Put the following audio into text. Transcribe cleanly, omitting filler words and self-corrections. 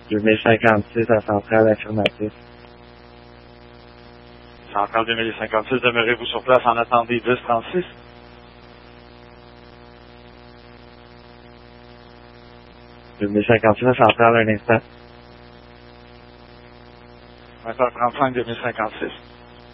2056 à Centrale affirmatif. Centrale 2056, demeurez-vous sur place en attente des 10-36. 2056 à Centrale, un instant. 20h35, 2056.